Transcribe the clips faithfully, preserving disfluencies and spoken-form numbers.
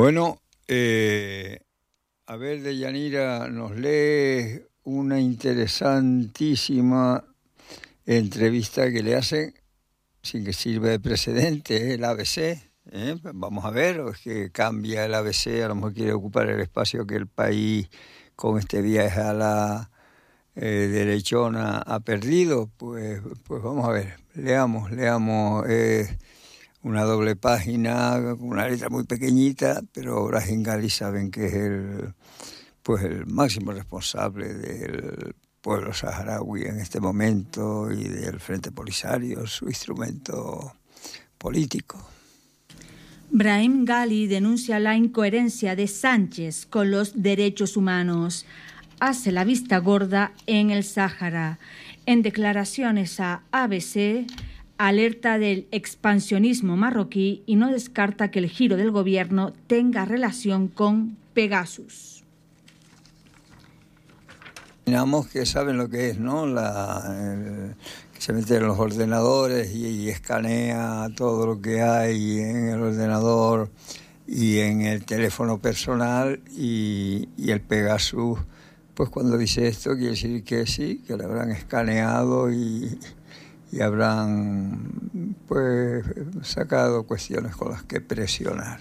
Bueno, eh, a ver, Deyanira, nos lee una interesantísima entrevista que le hacen, sin que sirva de precedente, el A B C. ¿eh? Vamos a ver, o es que cambia el A B C, a lo mejor quiere ocupar el espacio que el país con este viaje a la eh, derechona ha perdido. Pues, pues vamos a ver, leamos, leamos... Eh, una doble página, una letra muy pequeñita, pero Brahim Ghali saben que es el, pues el máximo responsable del pueblo saharaui en este momento y del Frente Polisario, su instrumento político. Brahim Ghali denuncia la incoherencia de Sánchez con los derechos humanos. Hace la vista gorda en el Sáhara. En declaraciones a A B C, alerta del expansionismo marroquí y no descarta que el giro del gobierno tenga relación con Pegasus. Imaginamos que saben lo que es, ¿no? La, el, que se mete en los ordenadores y, y escanea todo lo que hay en el ordenador y en el teléfono personal, y, y el Pegasus, pues cuando dice esto quiere decir que sí, que lo habrán escaneado y... y habrán pues sacado cuestiones con las que presionar.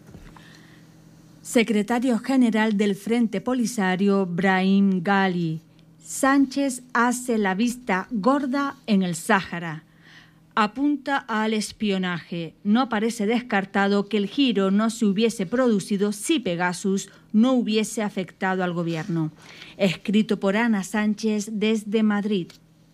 Secretario General del Frente Polisario, Brahim Ghali. Sánchez hace la vista gorda en el Sáhara. Apunta al espionaje. No parece descartado que el giro no se hubiese producido si Pegasus no hubiese afectado al gobierno. Escrito por Ana Sánchez desde Madrid.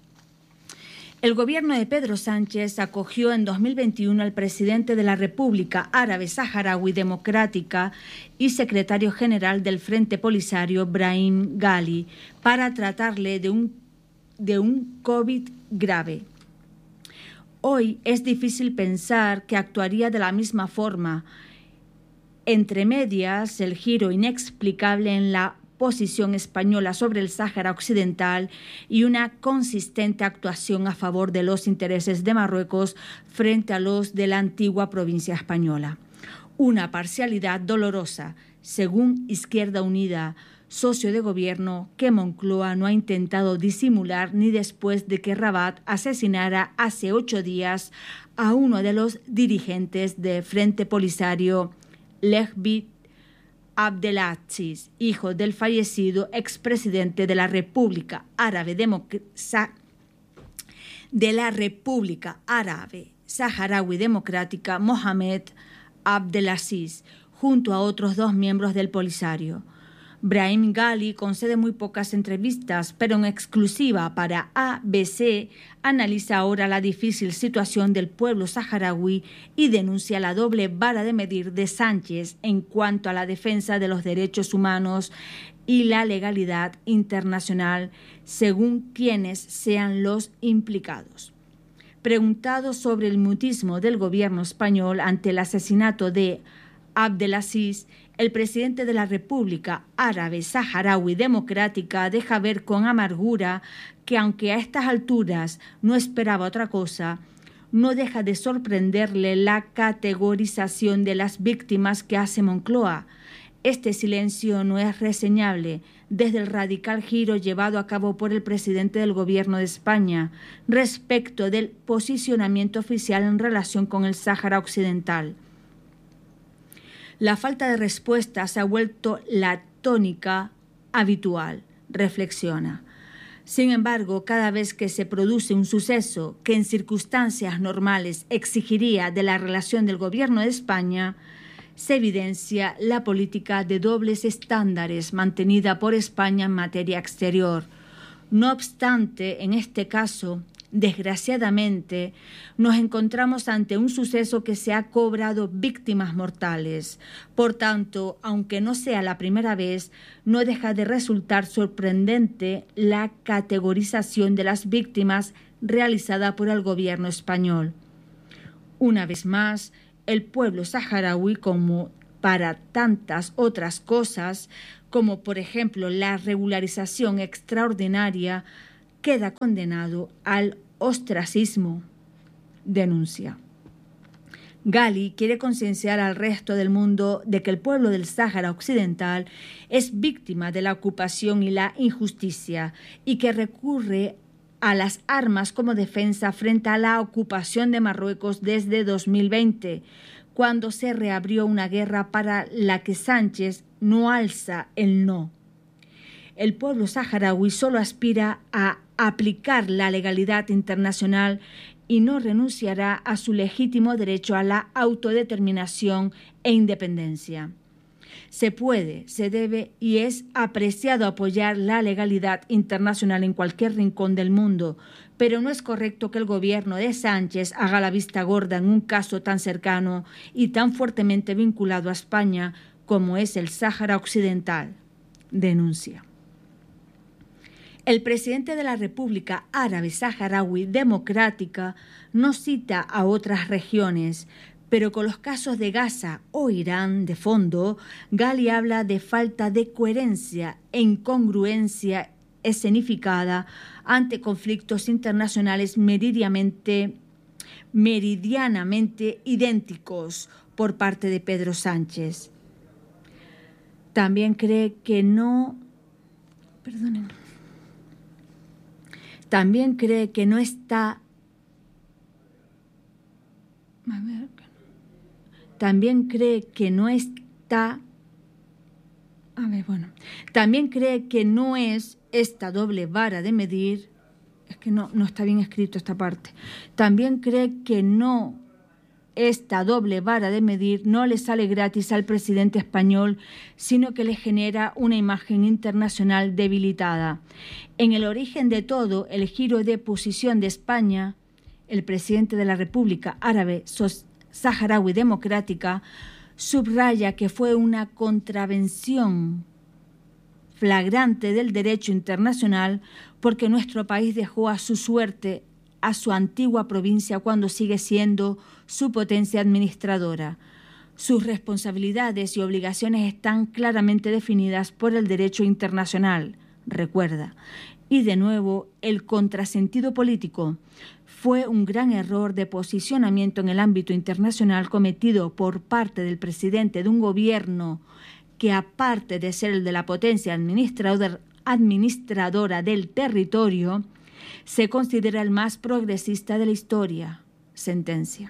El gobierno de Pedro Sánchez acogió en dos mil veintiuno al presidente de la República Árabe Saharaui Democrática y secretario general del Frente Polisario, Brahim Ghali, para tratarle de un, de un COVID grave. Hoy es difícil pensar que actuaría de la misma forma. Entre medias, el giro inexplicable en la posición española sobre el Sáhara Occidental y una consistente actuación a favor de los intereses de Marruecos frente a los de la antigua provincia española. Una parcialidad dolorosa, según Izquierda Unida, socio de gobierno, que Moncloa no ha intentado disimular ni después de que Rabat asesinara hace ocho días a uno de los dirigentes de Frente Polisario, Lejbit Abdelaziz, hijo del fallecido expresidente de la República Árabe Democrática de la República Árabe Saharaui Democrática, Mohamed Abdelaziz, junto a otros dos miembros del Polisario. Brahim Ghali concede muy pocas entrevistas, pero en exclusiva para A B C analiza ahora la difícil situación del pueblo saharaui y denuncia la doble vara de medir de Sánchez en cuanto a la defensa de los derechos humanos y la legalidad internacional, según quienes sean los implicados. Preguntado sobre el mutismo del gobierno español ante el asesinato de Abdelaziz, el presidente de la República Árabe Saharaui Democrática deja ver con amargura que, aunque a estas alturas no esperaba otra cosa, no deja de sorprenderle la categorización de las víctimas que hace Moncloa. Este silencio no es reseñable desde el radical giro llevado a cabo por el presidente del Gobierno de España respecto del posicionamiento oficial en relación con el Sáhara Occidental. La falta de respuesta se ha vuelto la tónica habitual, reflexiona. Sin embargo, cada vez que se produce un suceso que en circunstancias normales exigiría de la relación del Gobierno de España, se evidencia la política de dobles estándares mantenida por España en materia exterior. No obstante, en este caso, desgraciadamente, nos encontramos ante un suceso que se ha cobrado víctimas mortales. Por tanto, aunque no sea la primera vez, no deja de resultar sorprendente la categorización de las víctimas realizada por el gobierno español. Una vez más, el pueblo saharaui, como para tantas otras cosas, como por ejemplo la regularización extraordinaria, queda condenado al ostracismo, denuncia. Ghali quiere concienciar al resto del mundo de que el pueblo del Sáhara Occidental es víctima de la ocupación y la injusticia y que recurre a las armas como defensa frente a la ocupación de Marruecos desde dos mil veinte, cuando se reabrió una guerra para la que Sánchez no alza el no. El pueblo saharaui solo aspira a aplicar la legalidad internacional y no renunciará a su legítimo derecho a la autodeterminación e independencia. Se puede, se debe y es apreciado apoyar la legalidad internacional en cualquier rincón del mundo, pero no es correcto que el gobierno de Sánchez haga la vista gorda en un caso tan cercano y tan fuertemente vinculado a España como es el Sáhara Occidental, denuncia. El presidente de la República Árabe Saharaui Democrática no cita a otras regiones, pero con los casos de Gaza o Irán de fondo, Ghali habla de falta de coherencia e incongruencia escenificada ante conflictos internacionales meridianamente, meridianamente idénticos por parte de Pedro Sánchez. También cree que no... Perdonen. También cree que no está... A ver... También cree que no está... A ver, bueno. También cree que no es esta doble vara de medir... Es que no, no está bien escrito esta parte. También cree que no... Esta doble vara de medir no le sale gratis al presidente español, sino que le genera una imagen internacional debilitada. En el origen de todo, el giro de posición de España, el presidente de la República Árabe Saharaui Democrática subraya que fue una contravención flagrante del derecho internacional porque nuestro país dejó a su suerte a su antigua provincia cuando sigue siendo su potencia administradora. Sus responsabilidades y obligaciones están claramente definidas por el derecho internacional, recuerda. Y de nuevo, el contrasentido político fue un gran error de posicionamiento en el ámbito internacional cometido por parte del presidente de un gobierno que, aparte de ser el de la potencia administrador, administradora del territorio, se considera el más progresista de la historia. Sentencia.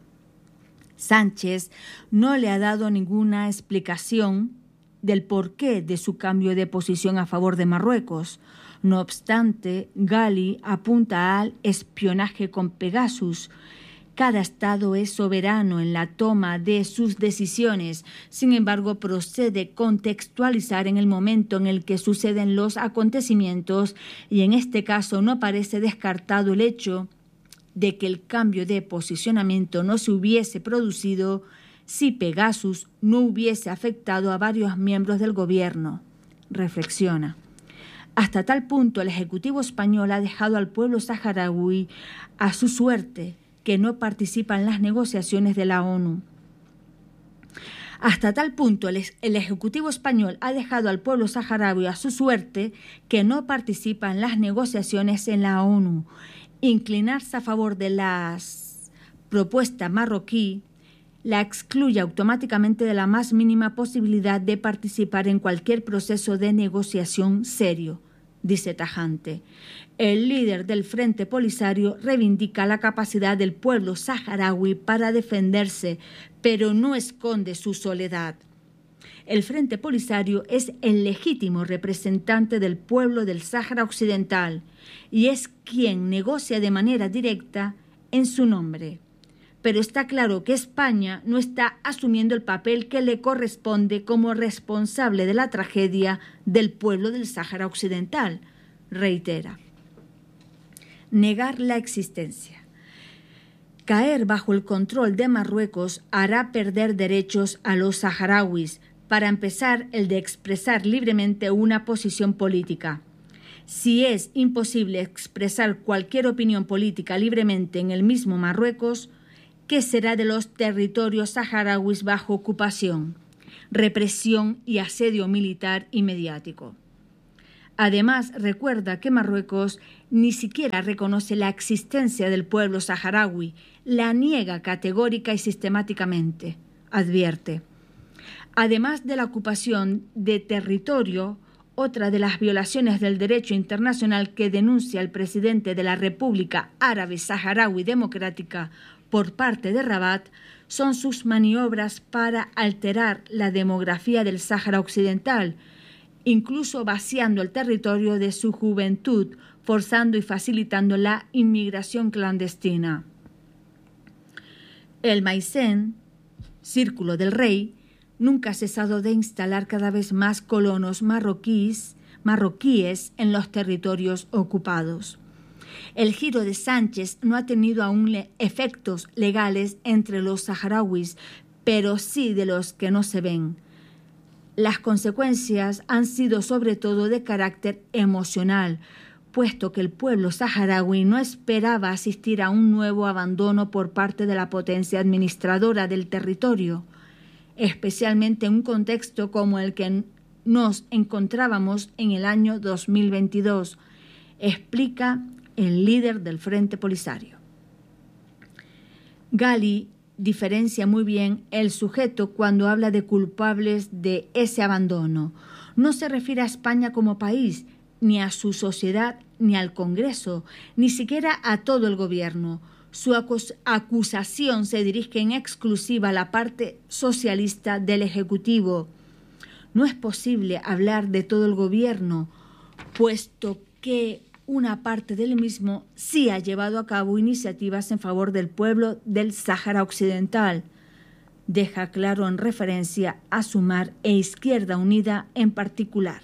Sánchez no le ha dado ninguna explicación del porqué de su cambio de posición a favor de Marruecos. No obstante, Ghali apunta al espionaje con Pegasus. Cada Estado es soberano en la toma de sus decisiones. Sin embargo, procede contextualizar en el momento en el que suceden los acontecimientos y en este caso no parece descartado el hecho de que el cambio de posicionamiento no se hubiese producido si Pegasus no hubiese afectado a varios miembros del gobierno. Reflexiona. Hasta tal punto el Ejecutivo español ha dejado al pueblo saharaui a su suerte, que no participa en las negociaciones de la ONU. Hasta tal punto el, el Ejecutivo español ha dejado al pueblo saharaui a su suerte que no participa en las negociaciones en la ONU. Inclinarse a favor de la propuesta marroquí la excluye automáticamente de la más mínima posibilidad de participar en cualquier proceso de negociación serio, dice tajante. El líder del Frente Polisario reivindica la capacidad del pueblo saharaui para defenderse, pero no esconde su soledad. El Frente Polisario es el legítimo representante del pueblo del Sáhara Occidental y es quien negocia de manera directa en su nombre. Pero está claro que España no está asumiendo el papel que le corresponde como responsable de la tragedia del pueblo del Sáhara Occidental, reitera. Negar la existencia. Caer bajo el control de Marruecos hará perder derechos a los saharauis, para empezar el de expresar libremente una posición política. Si es imposible expresar cualquier opinión política libremente en el mismo Marruecos, ¿qué será de los territorios saharauis bajo ocupación, represión y asedio militar y mediático? Además, recuerda que Marruecos ni siquiera reconoce la existencia del pueblo saharaui, la niega categórica y sistemáticamente, advierte. Además de la ocupación de territorio, otra de las violaciones del derecho internacional que denuncia el presidente de la República Árabe Saharaui Democrática por parte de Rabat son sus maniobras para alterar la demografía del Sáhara Occidental, incluso vaciando el territorio de su juventud, forzando y facilitando la inmigración clandestina. El Maïsen, Círculo del Rey, nunca ha cesado de instalar cada vez más colonos marroquíes, marroquíes en los territorios ocupados. El giro de Sánchez no ha tenido aún le- efectos legales entre los saharauis, pero sí de los que no se ven. Las consecuencias han sido sobre todo de carácter emocional, puesto que el pueblo saharaui no esperaba asistir a un nuevo abandono por parte de la potencia administradora del territorio, especialmente en un contexto como el que nos encontrábamos en el año dos mil veintidós, explica el líder del Frente Polisario. Ghali diferencia muy bien el sujeto cuando habla de culpables de ese abandono. No se refiere a España como país, ni a su sociedad, ni al Congreso, ni siquiera a todo el gobierno. Su acus- acusación se dirige en exclusiva a la parte socialista del Ejecutivo. No es posible hablar de todo el gobierno, puesto que una parte del mismo sí ha llevado a cabo iniciativas en favor del pueblo del Sáhara Occidental. Deja claro en referencia a Sumar e Izquierda Unida en particular.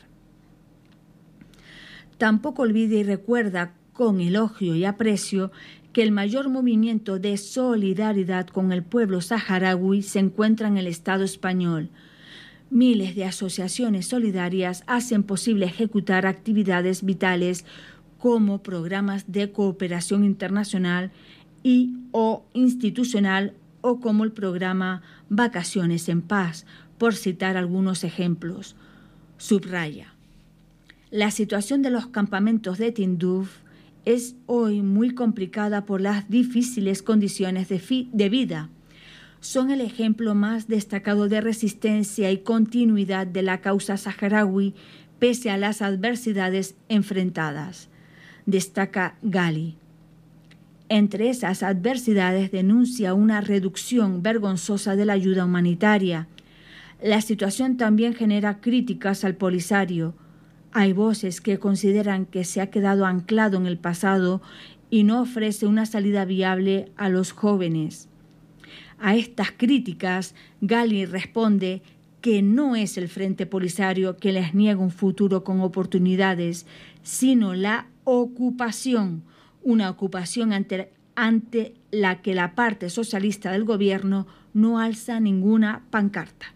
Tampoco olvide y recuerda con elogio y aprecio que el mayor movimiento de solidaridad con el pueblo saharaui se encuentra en el Estado español. Miles de asociaciones solidarias hacen posible ejecutar actividades vitales como programas de cooperación internacional y o institucional o como el programa Vacaciones en Paz, por citar algunos ejemplos. Subraya. La situación de los campamentos de Tinduf es hoy muy complicada por las difíciles condiciones de, fi- de vida. Son el ejemplo más destacado de resistencia y continuidad de la causa saharaui pese a las adversidades enfrentadas, destaca Ghali. Entre esas adversidades denuncia una reducción vergonzosa de la ayuda humanitaria. La situación también genera críticas al Polisario. Hay voces que consideran que se ha quedado anclado en el pasado y no ofrece una salida viable a los jóvenes. A estas críticas, Ghali responde que no es el Frente Polisario que les niega un futuro con oportunidades, sino la ocupación, una ocupación ante, ante la que la parte socialista del gobierno no alza ninguna pancarta.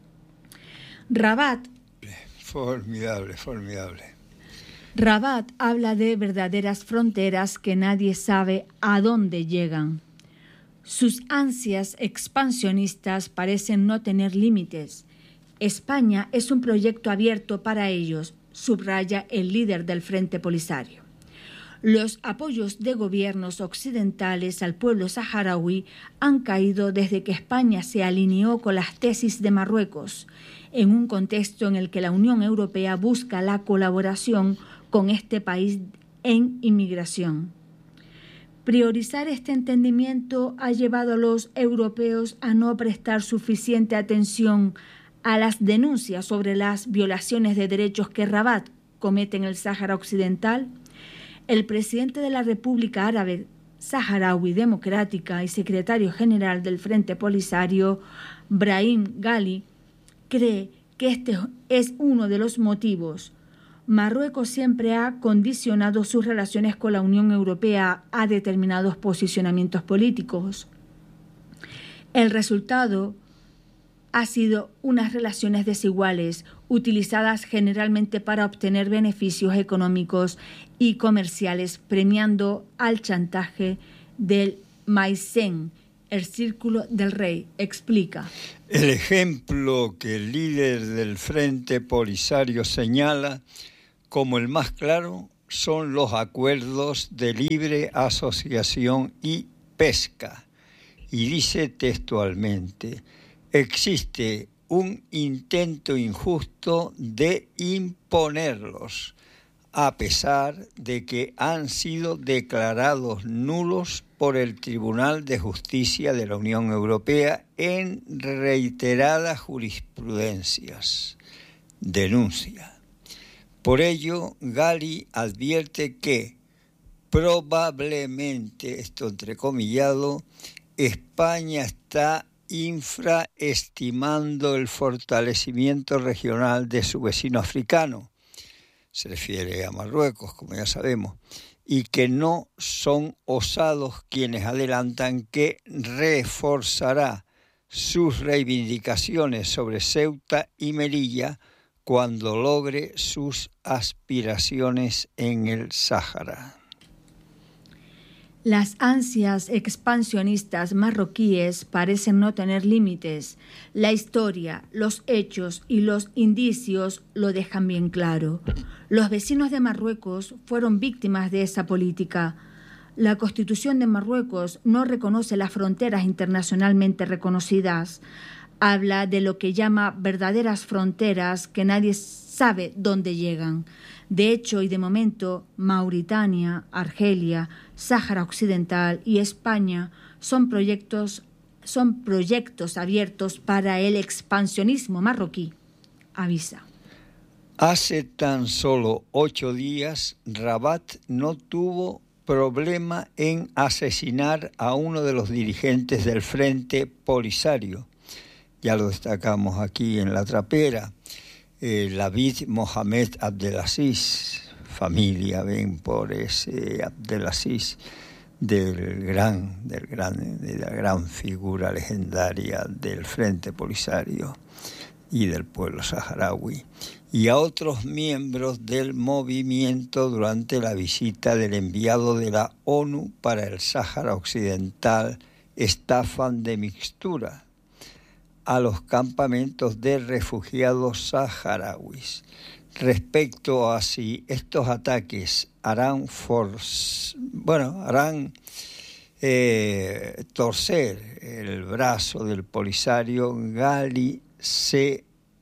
Rabat Formidable, formidable. Rabat habla de verdaderas fronteras que nadie sabe a dónde llegan. Sus ansias expansionistas parecen no tener límites. España es un proyecto abierto para ellos, subraya el líder del Frente Polisario. Los apoyos de gobiernos occidentales al pueblo saharaui han caído desde que España se alineó con las tesis de Marruecos, en un contexto en el que la Unión Europea busca la colaboración con este país en inmigración. Priorizar este entendimiento ha llevado a los europeos a no prestar suficiente atención a las denuncias sobre las violaciones de derechos que Rabat comete en el Sáhara Occidental. El presidente de la República Árabe Saharaui Democrática y secretario general del Frente Polisario, Brahim Ghali, cree que este es uno de los motivos. Marruecos siempre ha condicionado sus relaciones con la Unión Europea a determinados posicionamientos políticos. El resultado ha sido unas relaciones desiguales, utilizadas generalmente para obtener beneficios económicos y comerciales, premiando al chantaje del Maïsen, el Círculo del Rey, explica. El ejemplo que el líder del Frente Polisario señala como el más claro son los acuerdos de libre asociación y pesca. Y dice textualmente, existe un intento injusto de imponerlos, a pesar de que han sido declarados nulos por el Tribunal de Justicia de la Unión Europea en reiteradas jurisprudencias. Denuncia. Por ello, Gali advierte que probablemente, esto entrecomillado, España está infraestimando el fortalecimiento regional de su vecino africano, se refiere a Marruecos, como ya sabemos, y que no son osados quienes adelantan que reforzará sus reivindicaciones sobre Ceuta y Melilla cuando logre sus aspiraciones en el Sáhara. Las ansias expansionistas marroquíes parecen no tener límites. La historia, los hechos y los indicios lo dejan bien claro. Los vecinos de Marruecos fueron víctimas de esa política. La Constitución de Marruecos no reconoce las fronteras internacionalmente reconocidas. Habla de lo que llama verdaderas fronteras que nadie sabe dónde llegan. De hecho y de momento, Mauritania, Argelia, Sáhara Occidental y España son proyectos, son proyectos abiertos para el expansionismo marroquí, avisa. Hace tan solo ocho días, Rabat no tuvo problema en asesinar a uno de los dirigentes del Frente Polisario. Ya lo destacamos aquí en La Trapera. Eh, Labid Mohamed Abdelaziz, familia, ven por ese Abdelaziz, del gran, del gran, de la gran figura legendaria del Frente Polisario y del pueblo saharaui, y a otros miembros del movimiento durante la visita del enviado de la ONU para el Sáhara Occidental, Staffan de Mistura, a los campamentos de refugiados saharauis. Respecto a si estos ataques harán, force, bueno, harán eh, torcer el brazo del Polisario, Gali se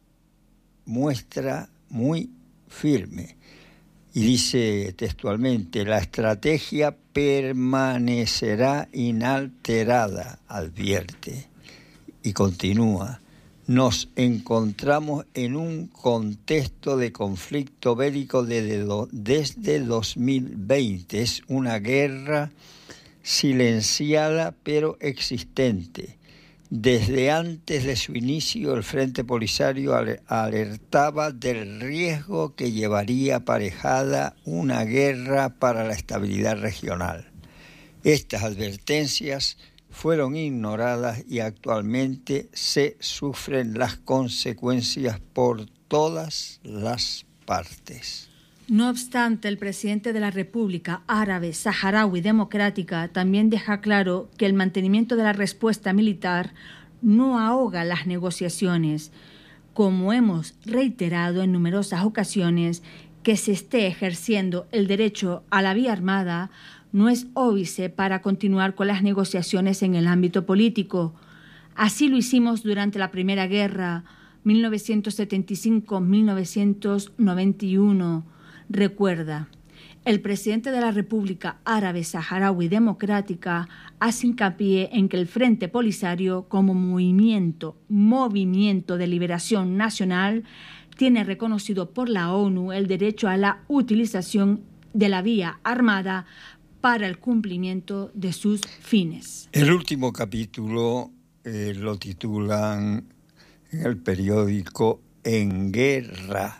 muestra muy firme y dice textualmente, la estrategia permanecerá inalterada, advierte. Y continúa, nos encontramos en un contexto de conflicto bélico desde, do, desde dos mil veinte. Es una guerra silenciada pero existente. Desde antes de su inicio, el Frente Polisario alertaba del riesgo que llevaría aparejada una guerra para la estabilidad regional. Estas advertencias fueron ignoradas y actualmente se sufren las consecuencias por todas las partes. No obstante, el presidente de la República Árabe Saharaui Democrática también deja claro que el mantenimiento de la respuesta militar no ahoga las negociaciones, como hemos reiterado en numerosas ocasiones. Que se esté ejerciendo el derecho a la vía armada no es óbice para continuar con las negociaciones en el ámbito político. Así lo hicimos durante la Primera Guerra, mil novecientos setenta y cinco a mil novecientos noventa y uno. Recuerda, el presidente de la República Árabe Saharaui Democrática hace hincapié en que el Frente Polisario, como movimiento, movimiento de liberación nacional, tiene reconocido por la ONU el derecho a la utilización de la vía armada para el cumplimiento de sus fines. El último capítulo eh, lo titulan en el periódico En Guerra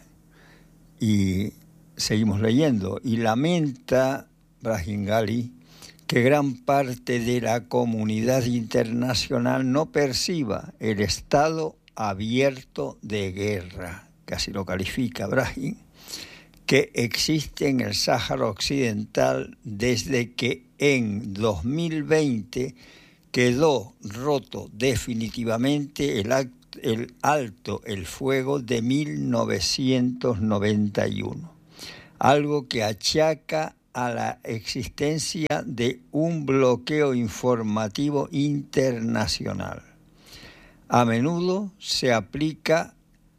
y seguimos leyendo. Y lamenta Brahim Gali que gran parte de la comunidad internacional no perciba el estado abierto de guerra, que así lo califica Brahim, que existe en el Sáhara Occidental desde que en dos mil veinte quedó roto definitivamente el, acto, el alto el fuego de mil novecientos noventa y uno. algo que achaca a la existencia de un bloqueo informativo internacional. A menudo se aplica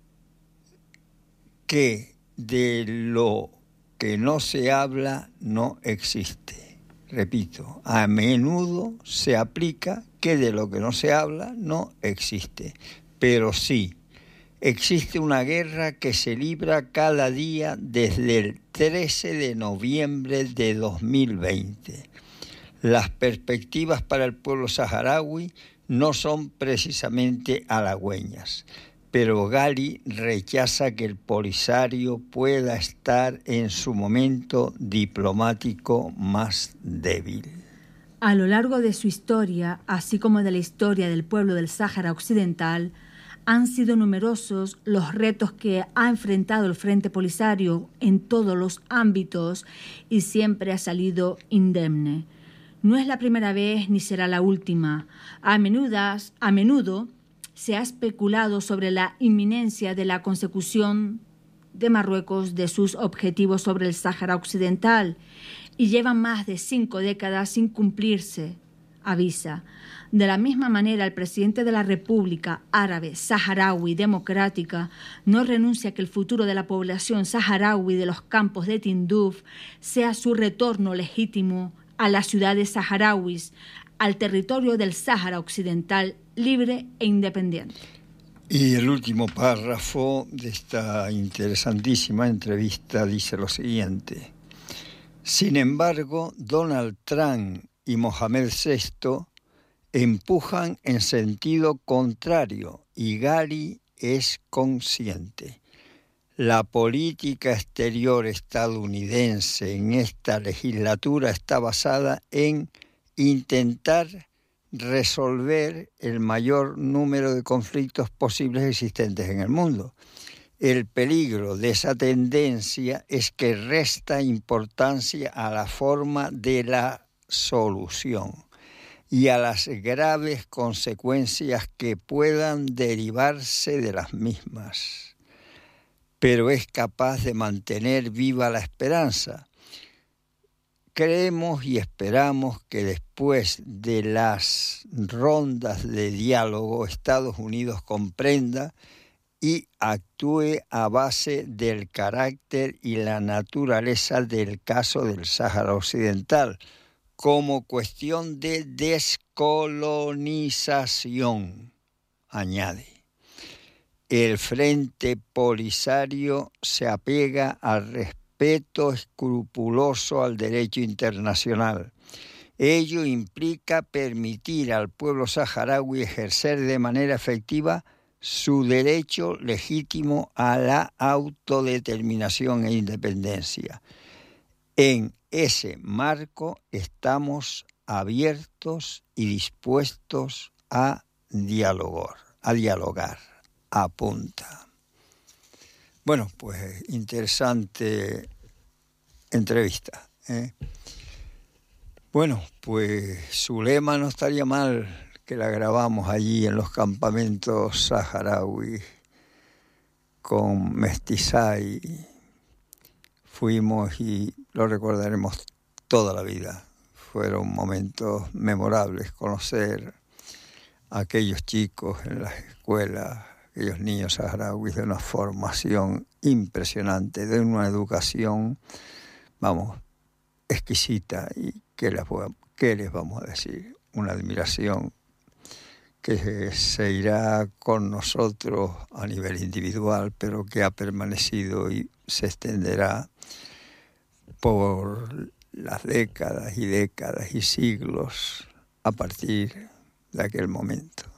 que de lo que no se habla no existe. Repito, a menudo se aplica que de lo que no se habla no existe. Pero sí, existe una guerra que se libra cada día desde el trece de noviembre de dos mil veinte. Las perspectivas para el pueblo saharaui no son precisamente halagüeñas, pero Ghali rechaza que el Polisario pueda estar en su momento diplomático más débil. A lo largo de su historia, así como de la historia del pueblo del Sáhara Occidental, han sido numerosos los retos que ha enfrentado el Frente Polisario en todos los ámbitos y siempre ha salido indemne. No es la primera vez ni será la última. A menudo, a menudo se ha especulado sobre la inminencia de la consecución de Marruecos de sus objetivos sobre el Sáhara Occidental y llevan más de cinco décadas sin cumplirse, avisa. De la misma manera, el presidente de la República Árabe Saharaui Democrática no renuncia a que el futuro de la población saharaui de los campos de Tinduf sea su retorno legítimo a las ciudades saharauis, al territorio del Sáhara Occidental libre e independiente. Y el último párrafo de esta interesantísima entrevista dice lo siguiente: sin embargo, Donald Trump y Mohamed sexto empujan en sentido contrario y Ghali es consciente. La política exterior estadounidense en esta legislatura está basada en intentar resolver el mayor número de conflictos posibles existentes en el mundo. El peligro de esa tendencia es que resta importancia a la forma de la solución y a las graves consecuencias que puedan derivarse de las mismas. Pero es capaz de mantener viva la esperanza. Creemos y esperamos que después de las rondas de diálogo, Estados Unidos comprenda y actúe a base del carácter y la naturaleza del caso del Sáhara Occidental, como cuestión de descolonización, añade. El Frente Polisario se apega al respeto escrupuloso al derecho internacional. Ello implica permitir al pueblo saharaui ejercer de manera efectiva su derecho legítimo a la autodeterminación e independencia. En ese marco estamos abiertos y dispuestos a dialogar, a dialogar, apunta. Bueno, pues interesante entrevista, ¿eh? Bueno, pues su lema no estaría mal que la grabamos allí en los campamentos saharauis con Mestizay. Fuimos y lo recordaremos toda la vida. Fueron momentos memorables conocer a aquellos chicos en las escuelas, aquellos niños saharauis de una formación impresionante, de una educación, vamos, exquisita. ¿Y qué les, qué les vamos a decir? Una admiración que se irá con nosotros a nivel individual, pero que ha permanecido y se extenderá por las décadas y décadas y siglos a partir de aquel momento.